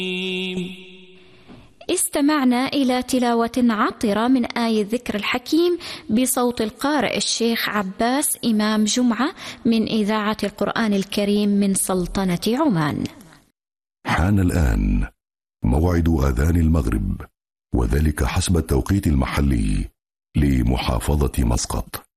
استمعنا إلى تلاوة عطرة من آية ذكر الحكيم بصوت القارئ الشيخ عباس إمام جمعة من إذاعة القرآن الكريم من سلطنة عمان. حان الآن موعد آذان المغرب، وذلك حسب التوقيت المحلي لمحافظة مسقط.